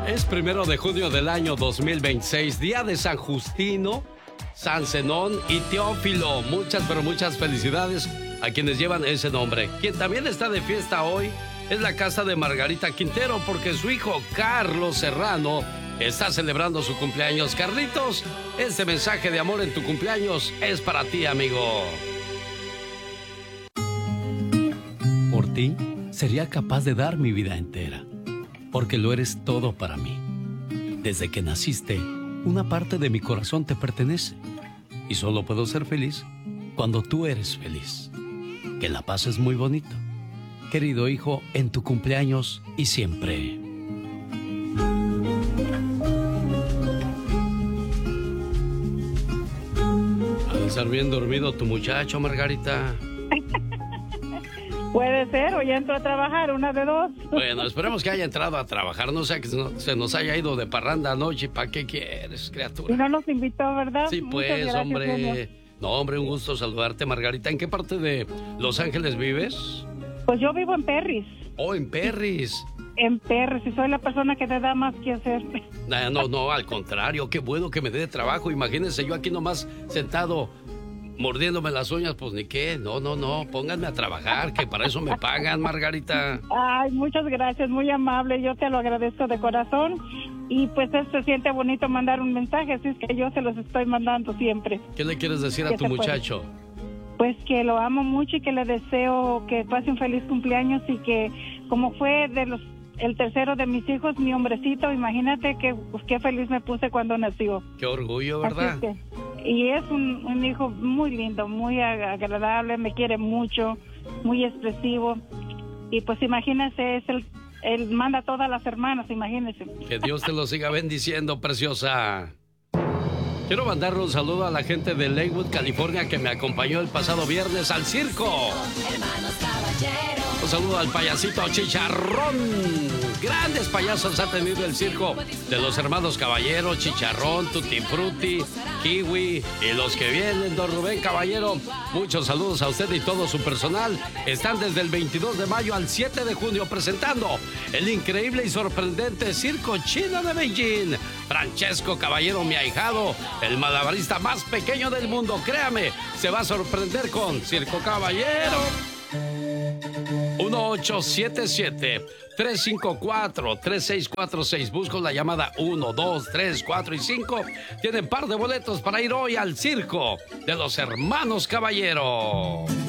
Es 1 de junio del año 2026, día de San Justino, San Zenón y Teófilo. Muchas, pero muchas felicidades a quienes llevan ese nombre. Quien también está de fiesta hoy es la casa de Margarita Quintero, porque su hijo Carlos Serrano está celebrando su cumpleaños. Carlitos, este mensaje de amor en tu cumpleaños es para ti, amigo. Por ti, sería capaz de dar mi vida entera, porque lo eres todo para mí. Desde que naciste, una parte de mi corazón te pertenece, y solo puedo ser feliz cuando tú eres feliz. Que la pases muy bonito, querido hijo, en tu cumpleaños y siempre. Ha de estar bien dormido tu muchacho, Margarita. Puede ser, o ya entró a trabajar, una de dos. Bueno, esperemos que haya entrado a trabajar, no sea que se nos haya ido de parranda anoche. ¿Para qué quieres, criatura? Y no nos invitó, ¿verdad? Sí, pues, gracias, hombre. genio. No, hombre, un gusto saludarte, Margarita. ¿En qué parte de Los Ángeles vives? Pues yo vivo en Perris. Oh, en Perris. En Perris, y soy la persona que te da más que hacer. No, al contrario, qué bueno que me dé trabajo. Imagínense yo aquí nomás sentado mordiéndome las uñas, pues ni qué. No, pónganme a trabajar, que para eso me pagan, Margarita. Ay, muchas gracias, muy amable, yo te lo agradezco de corazón. Y pues se siente bonito mandar un mensaje, así es que yo se los estoy mandando siempre. ¿Qué le quieres decir a tu muchacho? Pues que lo amo mucho y que le deseo que pase un feliz cumpleaños, y que como fue el tercero de mis hijos, mi hombrecito, imagínate qué feliz me puse cuando nació. Qué orgullo, ¿verdad? Así es y es un hijo muy lindo, muy agradable, me quiere mucho, muy expresivo. Y pues imagínese, él manda a todas las hermanas, imagínese. Que Dios te lo siga bendiciendo, preciosa. Quiero mandarle un saludo a la gente de Lakewood, California, que me acompañó el pasado viernes al circo. Un saludo al payasito Chicharrón. Grandes payasos ha tenido el circo de los hermanos Caballero, Chicharrón, Tutti Frutti, Kiwi y los que vienen, don Rubén Caballero. Muchos saludos a usted y todo su personal. Están desde el 22 de mayo al 7 de junio presentando el increíble y sorprendente Circo Chino de Beijing. Francesco Caballero, mi ahijado, el malabarista más pequeño del mundo. Créame, se va a sorprender con Circo Caballero. 1877-354-3646. Busco la llamada 1, 2, 3, 4 y 5. Tienen par de boletos para ir hoy al circo de los hermanos Caballero.